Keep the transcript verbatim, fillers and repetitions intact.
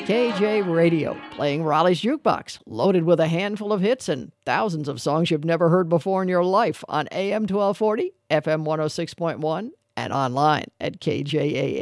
K J Radio, playing Raleigh's Jukebox, loaded with a handful of hits and thousands of songs you've never heard before in your life on A M twelve forty, F M one oh six point one, and online at K J A